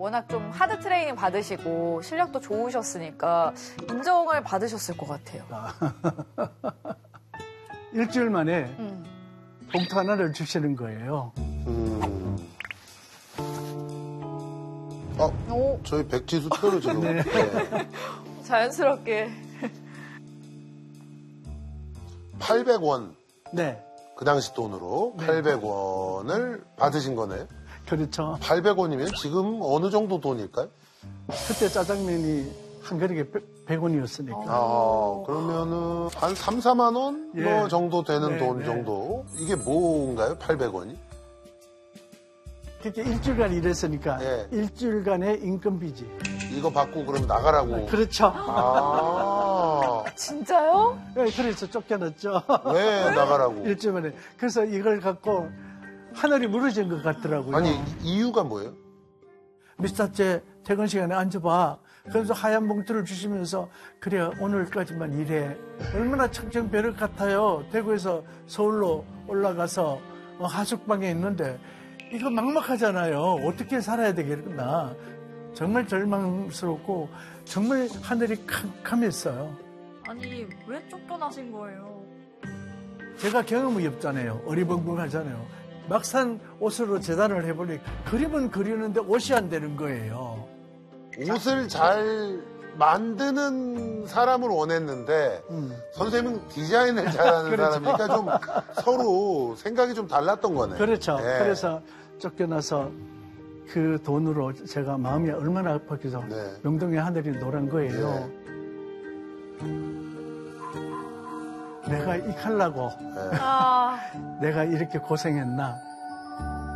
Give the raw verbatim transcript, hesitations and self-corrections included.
워낙 좀 하드 트레이닝 받으시고 실력도 좋으셨으니까 인정을 받으셨을 것 같아요. 아. 일주일 만에 음. 봉투 하나를 주시는 거예요. 음. 아, 오. 저희 백지수 표를 지금. 네. 네. 자연스럽게. 팔백 원. 네. 그 당시 돈으로 네. 팔백 원을 받으신 거네요. 그렇죠. 팔백 원이면 지금 어느 정도 돈일까요? 그때 짜장면이 한 그릇에 백 원이었으니까. 아, 그러면은 한 삼, 사만 원 예. 뭐 정도 되는 네, 돈 네. 정도. 이게 뭔가요? 팔백 원이? 그렇게 일주일간 일했으니까 예. 일주일간의 인건비지. 이거 받고 그럼 나가라고. 그렇죠. 아, 진짜요? 네, 그래서 쫓겨났죠. 왜 나가라고? 일주일 만에. 그래서 이걸 갖고 하늘이 무너진 것 같더라고요. 아니, 이유가 뭐예요? 미스터째 퇴근 시간에 앉아봐. 그래서 하얀 봉투를 주시면서 그래 오늘까지만 일해. 얼마나 청정배를 같아요. 대구에서 서울로 올라가서 하숙방에 있는데 이거 막막하잖아요. 어떻게 살아야 되겠나. 정말 절망스럽고 정말 하늘이 캄캄했어요. 아니 왜 쫓겨나신 거예요? 제가 경험이 없잖아요. 어리벙벙하잖아요. 막상 옷으로 재단을 해보니 그림은 그리는데 옷이 안 되는 거예요. 옷을 잘 만드는 사람을 원했는데 음. 선생님은 디자인을 잘하는 그렇죠. 사람이니까 좀 서로 생각이 좀 달랐던 거네. 그렇죠. 네. 그래서 쫓겨나서 그 돈으로 제가 마음이 얼마나 아팠겠어. 네. 명동의 하늘이 노란 거예요. 내가 이 칼라고 네. 아. 내가 이렇게 고생했나.